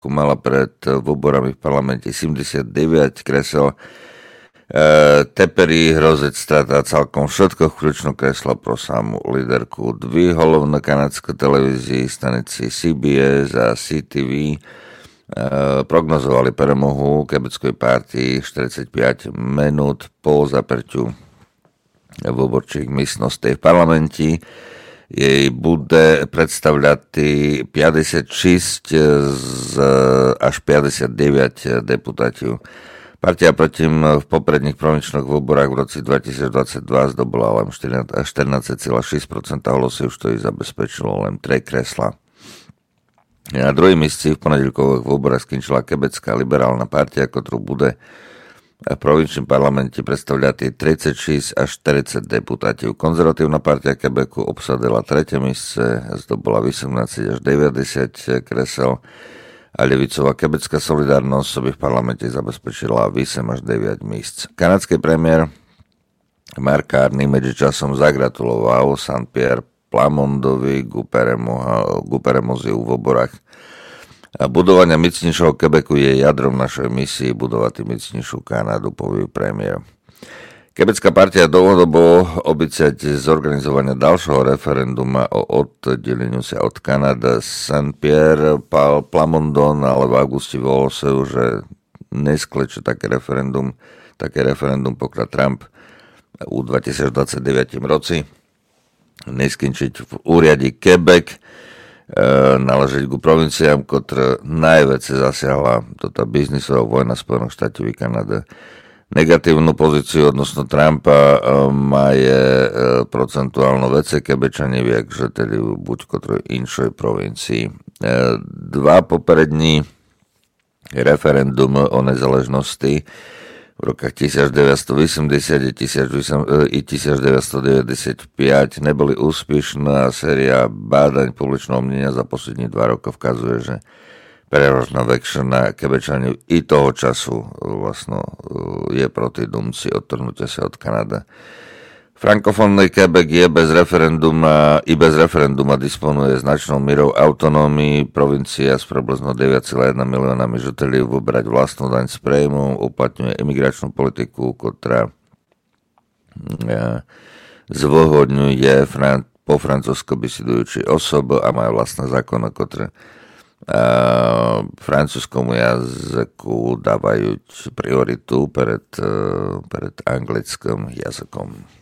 mala pred voľbami v parlamente 79 kresel. Teperí hrozec strata celkom všetko, vključno kresla pro samu líderku. Dvihol na kanadskej televízii stanici CBS a CTV prognozovali premohu Quebeckej partii 45 minút po zaprťu voľborčích místností v parlamenti. Jej bude predstavľať 56 až 59 deputátiov. Partia protim v popredných provinčných voľbách v roci 2022 zdobila len 14,6% hlasov, už to jej zabezpečilo len 3 kresla. Na druhým mieste v ponedeľkových voľbách skončila Quebecká liberálna partia, ktorú bude v provinčnom parlamente predstavľať 36 až 40 deputátiov. Konzervatívna partia Quebecu obsadila 3. mieste, zdobila 18 až 90 kresel a ľavicová Quebecká solidárnosť by v parlamente zabezpečila 8 až 9 míst. Kanadský premiér Mark Carney medzičasom zagratuloval Saint-Pierre Plamondovi ku Peremoziu v oborách. Budovania mocnejšieho Quebecu je jadrom našej misii budovať mocnejšiu Kanadu, povie premiér. Quebecká partia dlhodobo obícať zorganizovania ďalšieho referenduma o oddeleniu sa od Kanady. Saint-Pierre Plamondon ale v auguste volal sa, že neskleče také referendum, pokiaľ Trump u 2029 roci neskončiť v úriade Quebec, naležať ku provinciám, ktoré najviac zasiahla toto biznisová vojna Spojených štátov i Kanady. Negatívnu pozíciu odnosno Trumpa má je procentuálno vece Quebečani viek, že tedy buď ktorej inšej provincii. Dva poprední referendum o nezaležnosti v rokách 1980 i 1995 neboli úspešné a séria bádaň publičného mnenia za poslední 2 roky vkazuje, že prevažná väčšina Quebečanov i toho času vlastne je proti Dumci odtrhnutia sa od Kanady. Frankofónny Quebec je bez referenduma disponuje značnou mierou autonómii. Provincia s približno 9,1 miliónami žiteľov vybrať vlastnú daň z príjmu, uplatňuje imigračnú politiku, ktorá zvýhodňuje po francúzsko vysidujúci osob a majú vlastné zákony, ktoré francúzskému jazyku dávajú prioritu pred anglickým jazykom.